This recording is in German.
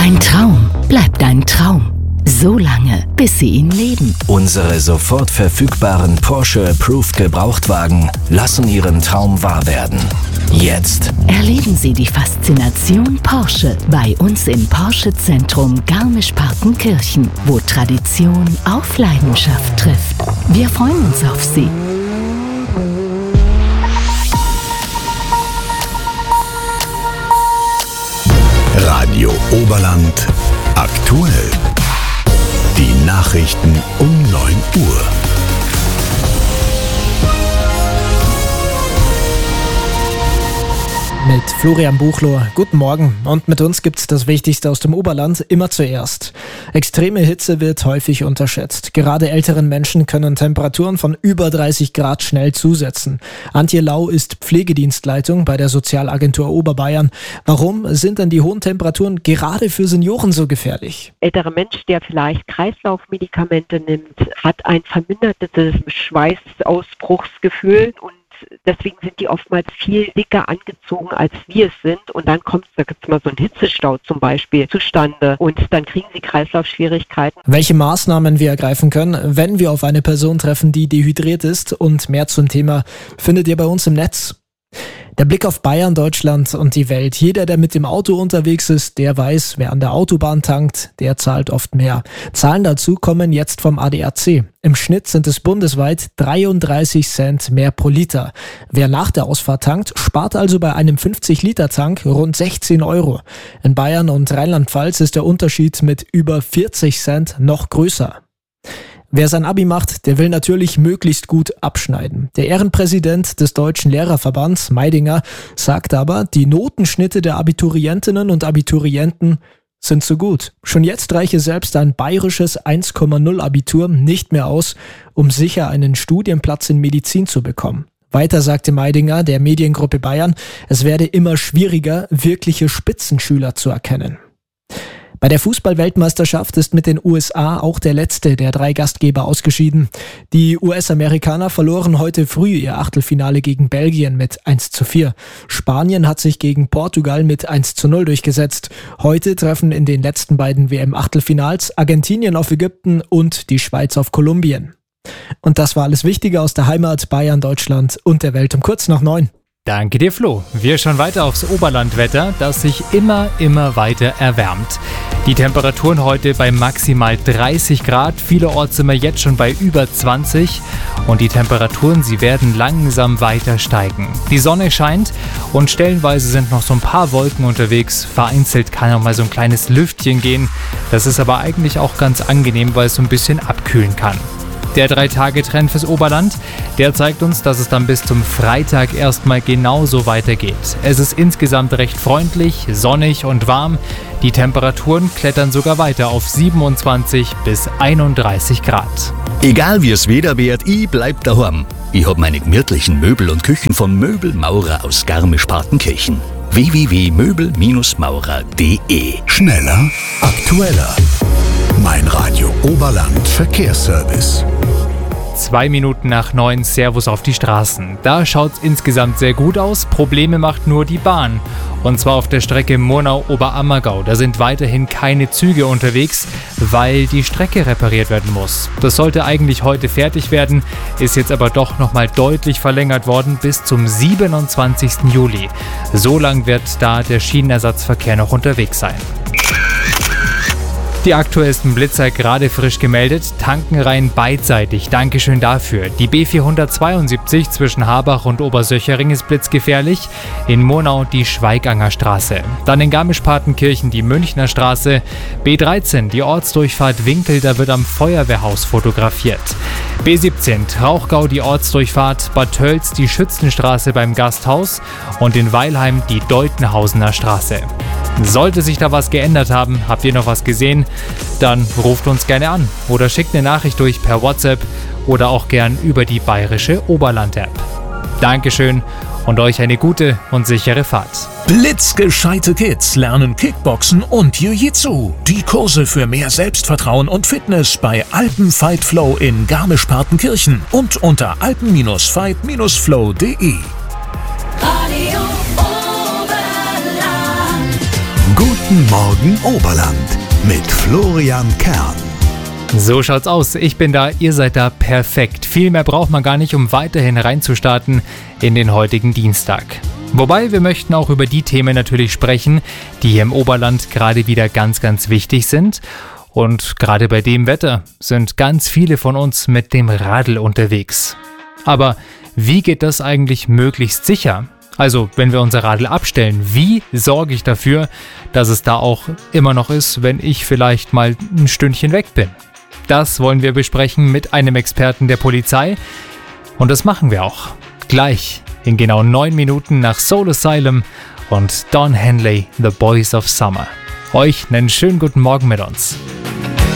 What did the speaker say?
Ein Traum bleibt ein Traum. So lange, bis Sie ihn leben. Unsere sofort verfügbaren Porsche Approved Gebrauchtwagen lassen Ihren Traum wahr werden. Jetzt Erleben Sie die Faszination Porsche bei uns im Porsche-Zentrum Garmisch-Partenkirchen, wo Tradition auf Leidenschaft trifft. Wir freuen uns auf Sie. Radio Oberland aktuell. Die Nachrichten um 9 Uhr. Mit Florian Buchloh. Guten Morgen. Und mit uns gibt's das Wichtigste aus dem Oberland immer zuerst. Extreme Hitze wird häufig unterschätzt. Gerade älteren Menschen können Temperaturen von über 30 Grad schnell zusetzen. Antje Lau ist Pflegedienstleitung bei der Sozialagentur Oberbayern. Warum sind denn die hohen Temperaturen gerade für Senioren so gefährlich? Älterer Mensch, der vielleicht Kreislaufmedikamente nimmt, hat ein vermindertes Schweißausbruchsgefühl und deswegen sind die oftmals viel dicker angezogen, als wir es sind. Und dann kommt, da gibt's mal so einen Hitzestau zum Beispiel zustande. Und dann kriegen sie Kreislaufschwierigkeiten. Welche Maßnahmen wir ergreifen können, wenn wir auf eine Person treffen, die dehydriert ist, und mehr zum Thema findet ihr bei uns im Netz. Der Blick auf Bayern, Deutschland und die Welt. Jeder, der mit dem Auto unterwegs ist, der weiß, wer an der Autobahn tankt, der zahlt oft mehr. Zahlen dazu kommen jetzt vom ADAC. Im Schnitt sind es bundesweit 33 Cent mehr pro Liter. Wer nach der Ausfahrt tankt, spart also bei einem 50-Liter-Tank rund 16 Euro. In Bayern und Rheinland-Pfalz ist der Unterschied mit über 40 Cent noch größer. Wer sein Abi macht, der will natürlich möglichst gut abschneiden. Der Ehrenpräsident des Deutschen Lehrerverbands, Meidinger, sagt aber, die Notenschnitte der Abiturientinnen und Abiturienten sind zu gut. Schon jetzt reiche selbst ein bayerisches 1,0 Abitur nicht mehr aus, um sicher einen Studienplatz in Medizin zu bekommen. Weiter sagte Meidinger der Mediengruppe Bayern, es werde immer schwieriger, wirkliche Spitzenschüler zu erkennen. Bei der Fußball-Weltmeisterschaft ist mit den USA auch der letzte der 3 Gastgeber ausgeschieden. Die US-Amerikaner verloren heute früh ihr Achtelfinale gegen Belgien mit 1:4. Spanien hat sich gegen Portugal mit 1:0 durchgesetzt. Heute treffen in den letzten beiden WM-Achtelfinals Argentinien auf Ägypten und die Schweiz auf Kolumbien. Und das war alles Wichtige aus der Heimat, Bayern, Deutschland und der Welt um kurz nach 9. Danke dir, Flo. Wir schauen weiter aufs Oberlandwetter, das sich immer weiter erwärmt. Die Temperaturen heute bei maximal 30 Grad, vielerorts sind wir jetzt schon bei über 20 und die Temperaturen, sie werden langsam weiter steigen. Die Sonne scheint und stellenweise sind noch so ein paar Wolken unterwegs, vereinzelt kann auch mal so ein kleines Lüftchen gehen. Das ist aber eigentlich auch ganz angenehm, weil es so ein bisschen abkühlen kann. Der 3-Tage-Trend fürs Oberland, der zeigt uns, dass es dann bis zum Freitag erstmal genauso weitergeht. Es ist insgesamt recht freundlich, sonnig und warm. Die Temperaturen klettern sogar weiter auf 27 bis 31 Grad. Egal wie es Wetter wird, ich bleib daheim. Ich hab meine gemütlichen Möbel und Küchen von Möbelmaurer aus Garmisch-Partenkirchen. www.möbel-maurer.de. Schneller, aktueller. Mein Radio Oberland Verkehrsservice. 2 Minuten nach 9, Servus auf die Straßen. Da schaut's insgesamt sehr gut aus. Probleme macht nur die Bahn. Und zwar auf der Strecke Murnau-Oberammergau. Da sind weiterhin keine Züge unterwegs, weil die Strecke repariert werden muss. Das sollte eigentlich heute fertig werden, ist jetzt aber doch nochmal deutlich verlängert worden bis zum 27. Juli. So lang wird da der Schienenersatzverkehr noch unterwegs sein. Die aktuellsten Blitzer gerade frisch gemeldet, tanken rein beidseitig, Dankeschön dafür. Die B472 zwischen Harbach und Obersöchering ist blitzgefährlich, in Murnau die Schweiganger Straße. Dann in Garmisch-Partenkirchen die Münchner Straße, B13 die Ortsdurchfahrt Winkel, da wird am Feuerwehrhaus fotografiert. B17 Trauchgau die Ortsdurchfahrt, Bad Tölz die Schützenstraße beim Gasthaus und in Weilheim die Deutenhausener Straße. Sollte sich da was geändert haben, habt ihr noch was gesehen, dann ruft uns gerne an oder schickt eine Nachricht durch per WhatsApp oder auch gern über die bayerische Oberland-App. Dankeschön und euch eine gute und sichere Fahrt. Blitzgescheite Kids lernen Kickboxen und Jiu-Jitsu. Die Kurse für mehr Selbstvertrauen und Fitness bei Alpen-Fight Flow in Garmisch-Partenkirchen und unter alpen-fight-flow.de. Guten Morgen Oberland mit Florian Kern. So schaut's aus. Ich bin da, ihr seid da, perfekt. Viel mehr braucht man gar nicht, um weiterhin reinzustarten in den heutigen Dienstag. Wobei, wir möchten auch über die Themen natürlich sprechen, die hier im Oberland gerade wieder ganz, ganz wichtig sind. Und gerade bei dem Wetter sind ganz viele von uns mit dem Radl unterwegs. Aber wie geht das eigentlich möglichst sicher? Also, wenn wir unser Radl abstellen, wie sorge ich dafür, dass es da auch immer noch ist, wenn ich vielleicht mal ein Stündchen weg bin? Das wollen wir besprechen mit einem Experten der Polizei. Und das machen wir auch. Gleich in genau 9 Minuten nach Soul Asylum und Don Henley, The Boys of Summer. Euch einen schönen guten Morgen mit uns.